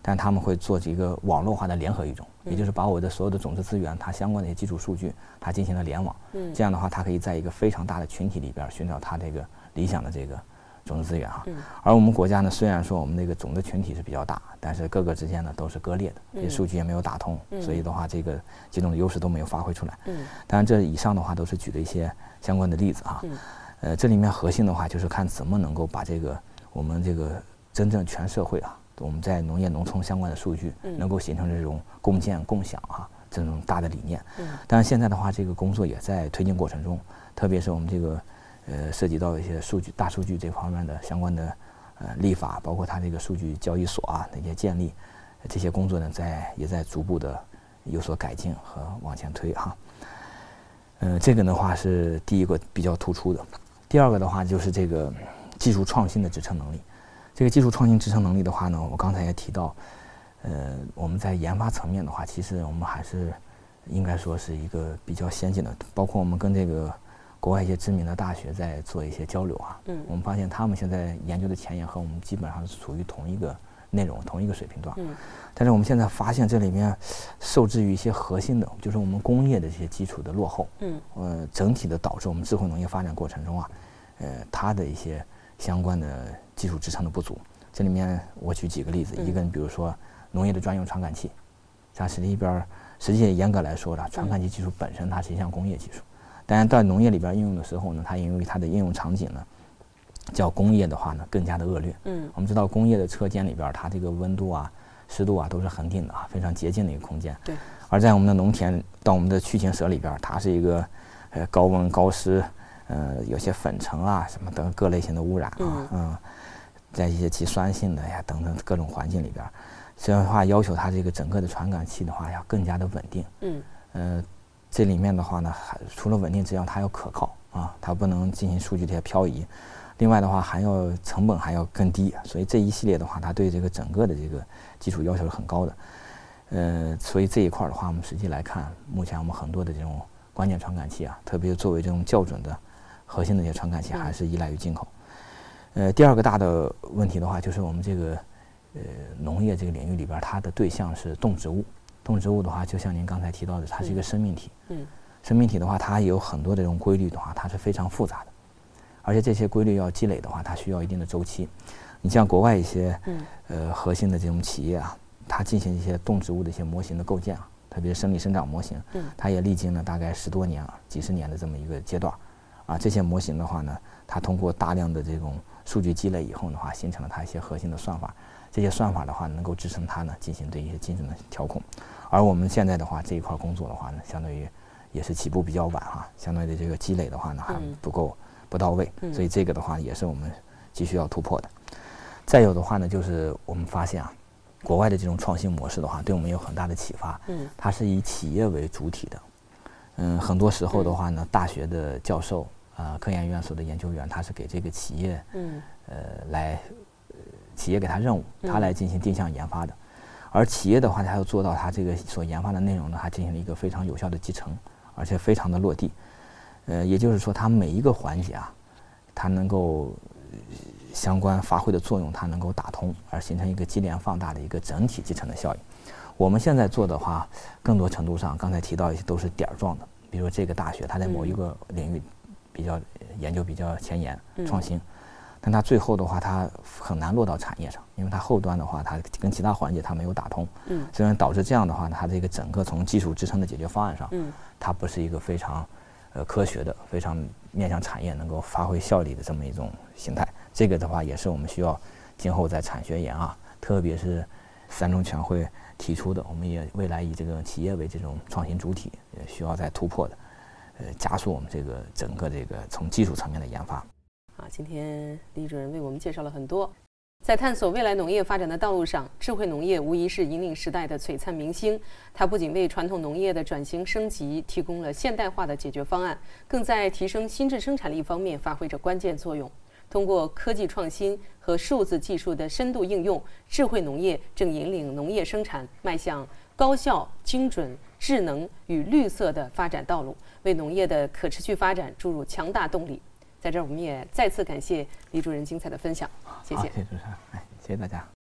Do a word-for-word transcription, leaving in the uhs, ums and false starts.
但他们会做这个网络化的联合育种，也就是把我的所有的种子资源，它相关的一些基础数据，它进行了联网。嗯，这样的话，它可以在一个非常大的群体里边寻找它这个理想的这个种子资源哈。嗯，而我们国家呢，虽然说我们那个种子群体是比较大，但是各个之间呢都是割裂的，这些数据也没有打通，嗯、所以的话，这个几种的优势都没有发挥出来。嗯，当然这以上的话都是举了一些相关的例子哈。嗯，呃，这里面核心的话就是看怎么能够把这个我们这个真正全社会啊。我们在农业农村相关的数据能够形成这种共建共享啊这种大的理念。嗯，但是现在的话，这个工作也在推进过程中，特别是我们这个呃涉及到一些数据大数据这方面的相关的呃立法，包括它这个数据交易所啊的一些建立，这些工作呢在也在逐步的有所改进和往前推哈。呃，这个的话是第一个比较突出的，第二个的话就是这个技术创新的支撑能力。这个技术创新支撑能力的话呢，我刚才也提到，呃，我们在研发层面的话，其实我们还是应该说是一个比较先进的，包括我们跟这个国外一些知名的大学在做一些交流啊，嗯，我们发现他们现在研究的前沿和我们基本上是处于同一个内容、同一个水平段，嗯，但是我们现在发现这里面受制于一些核心的，就是我们工业的这些基础的落后，嗯，呃，整体的导致我们智慧农业发展过程中啊，呃，它的一些相关的技术支撑的不足。这里面我举几个例子，嗯、一个比如说农业的专用传感器，它实际里边实际严格来说呢，传感器技术本身它是一项工业技术，但是在农业里边应用的时候呢，它因为它的应用场景呢，较工业的话呢更加的恶劣。嗯，我们知道工业的车间里边，它这个温度啊、湿度啊都是恒定的啊，非常洁净的一个空间。对。而在我们的农田到我们的驱禽舍里边，它是一个呃高温高湿。呃，有些粉尘啊，什么等各类型的污染啊，嗯，嗯在一些极酸性的呀等等各种环境里边，这样的话要求它这个整个的传感器的话要更加的稳定，嗯，呃，这里面的话呢，还除了稳定之外，它要可靠啊，它不能进行数据这些漂移，另外的话还要成本还要更低，所以这一系列的话，它对这个整个的这个基础要求是很高的，呃，所以这一块的话，我们实际来看，目前我们很多的这种关键传感器啊，特别作为这种校准的。核心的这些传感器还是依赖于进口。呃，第二个大的问题的话，就是我们这个呃农业这个领域里边，它的对象是动植物。动植物的话，就像您刚才提到的，它是一个生命体。嗯。生命体的话，它有很多这种规律的话，它是非常复杂的，而且这些规律要积累的话，它需要一定的周期。你像国外一些呃核心的这种企业啊，它进行一些动植物的一些模型的构建啊，特别是生理生长模型，嗯，它也历经了大概十多年啊、几十年的这么一个阶段。啊，这些模型的话呢，它通过大量的这种数据积累以后的话，形成了它一些核心的算法。这些算法的话，能够支撑它呢进行对一些精准的调控。而我们现在的话，这一块工作的话呢，相对于也是起步比较晚哈，相对的这个积累的话呢还不够不到位，所以这个的话也是我们继续要突破的。再有的话呢，就是我们发现啊，国外的这种创新模式的话，对我们有很大的启发。嗯，它是以企业为主体的。嗯，很多时候的话呢，大学的教授。啊、呃，科研院所的研究员，他是给这个企业，嗯，呃，来，呃、企业给他任务，他来进行定向研发的。嗯、而企业的话，他要做到他这个所研发的内容呢，还进行了一个非常有效的集成，而且非常的落地。呃，也就是说，它每一个环节啊，它能够、呃、相关发挥的作用，它能够打通，而形成一个接连放大的一个整体集成的效应。我们现在做的话，更多程度上，刚才提到一些都是点儿状的，比如说这个大学，它在某一个领域。比较研究比较前沿创新，但它最后的话，它很难落到产业上，因为它后端的话，它跟其他环节它没有打通，嗯，所以导致这样的话，它这个整个从技术支撑的解决方案上，嗯，它不是一个非常呃科学的、非常面向产业能够发挥效力的这么一种形态。这个的话，也是我们需要今后在产学研啊，特别是三中全会提出的，我们也未来以这个企业为这种创新主体，也需要再突破的。呃，加速我们这个整个这个从技术层面的研发。 啊，今天李主任为我们介绍了很多，在探索未来农业发展的道路上，智慧农业无疑是引领时代的璀璨明星。它不仅为传统农业的转型升级提供了现代化的解决方案，更在提升新质生产力方面发挥着关键作用。通过科技创新和数字技术的深度应用，智慧农业正引领农业生产迈向高效、精准、智能与绿色的发展道路，为农业的可持续发展注入强大动力。在这儿，我们也再次感谢李主任精彩的分享，谢谢。 谢谢主持人，哎，谢谢大家。